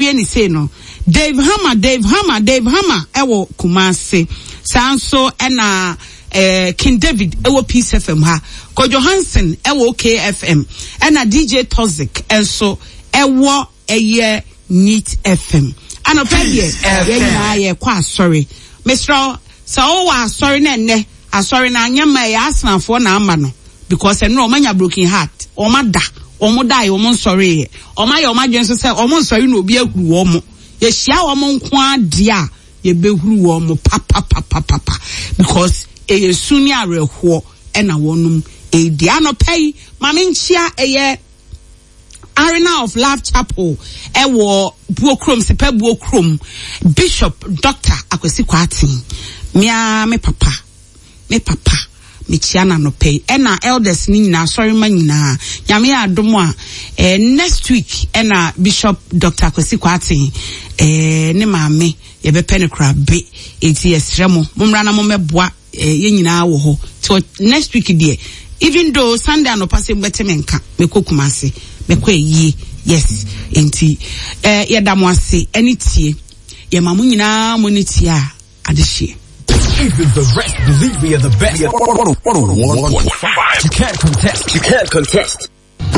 ye ni say no Dave Hammer ewo Kumasi sanso ena King David ewo Peace FM ha Kojo Hansen ewo KFM ena DJ Toxic enso ewo eye Neat FM anopedie ye kwa sorry Mr. So sorry na sorry na nyama ya asanfo na ama no because no manya broken heart o ma da o mo die o mo sorry o ma ye o ma dwen so say o mo sorry na obi ahuru wo mo ye hia wo mo nko ade a ye behuru wo mo papa because e suni areho e na wonum e di anopei mame nchia eye Arena of Love Chapel ewo Buokrom sepe Buokrom Bishop Dr. Akwesi Kwatin me papa me chiana no pay ena elders ni nyina sorry ma nyina nyame adomo a next week ena Bishop Dr. Akwesi Kwatin ne maame ye be pen kra be enti esremo momra na momeboa ye nyina wo ho so next week there even though Sunday no pass betemenka me kokumase me kwa yi yes enti ye damwase eni tie ye mamu nyina moniti a adehie. Even the rest believe we are the best. 101.5. You can't contest.